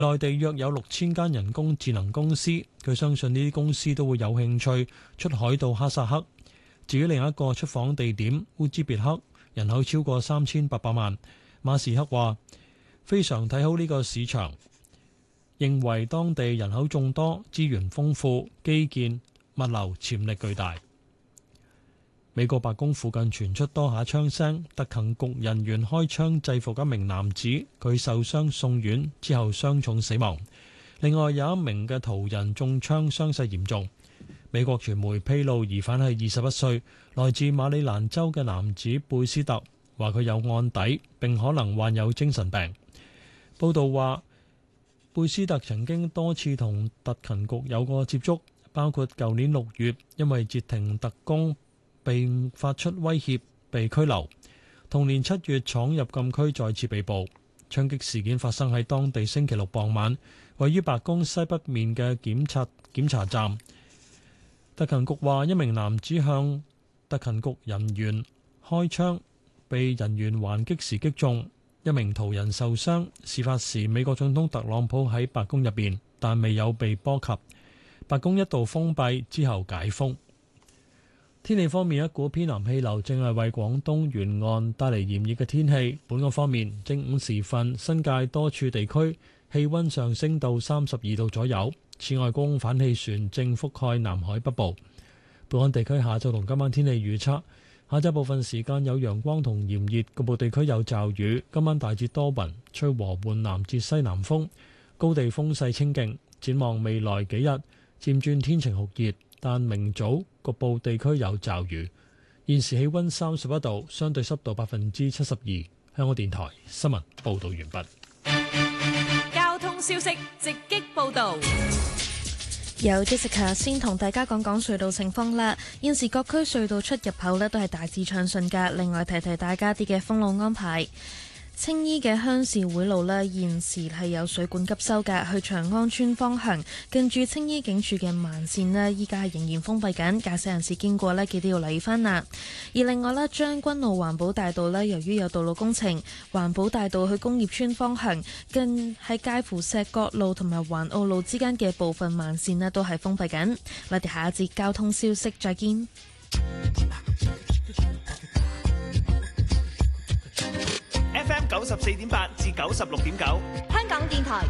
內地約有6000間人工智能公司，佢相信呢啲公司都會有興趣出海到哈薩克。至於另一個出訪地點烏茲別克，人口超過3800萬，馬時克話非常睇好呢個市場，認為當地人口眾多、資源豐富、基建、物流潛力巨大。美國白宮附近傳出多下槍聲，特勤局人員開槍制服一名男子，佢受傷送院之後傷重死亡。另外有一名嘅途人中槍，傷勢嚴重。美國傳媒披露疑犯係21歲，來自馬里蘭州嘅男子貝斯特，話佢有案底並可能患有精神病。報道話貝斯特曾經多次同特勤局有過接觸，包括舊年6月因為截停特工被發出威脅被拘留，同年7月闖入禁區再次被捕。槍擊事件發生喺當地星期六傍晚，位於白宮西北面嘅檢查站。特勤局話一名男子向特勤局人員開槍，被人員還擊時擊中，一名途人受傷。事發時美國總統特朗普喺白宮入邊，但未有被波及。白宮一度封閉之後解封。天氣方面，一股偏南氣流正係為廣東沿岸帶嚟炎熱嘅天氣。本港方面，正午時分，新界多處地區氣溫上升到32度左右。此外，高空反氣旋正覆蓋南海北部。本港地區下晝同今晚天氣預測：下晝部分時間有陽光同炎熱，局部地區有驟雨。今晚大致多雲，吹和緩南至西南風，高地風勢清勁。展望未來幾日，漸轉天晴酷熱，但明早局部地區有驟雨。現時氣溫31度，相對濕度72%。香港電台新聞報道完畢。 交通消息直擊報道。 由 Jessica 先同大家講講隧道情況啦。現時各區隧道出入口呢都係大致暢順㗎。另外提提大家啲嘅封路安排。青衣嘅鄉事會路呢，現時係有水管急修㗎，去長安村方向近住青衣警署嘅慢線呢，依家係仍然封閉緊，駕駛人士經過呢，記得要留意翻啦。而另外呢，將軍澳環保大道呢，由於有道路工程，環保大道去工業村方向近係介乎石角路同埋環澳路之間嘅部分慢線呢，都係封閉緊。我哋下一節交通消息再見。 FM 94.8至96.9， 香港電台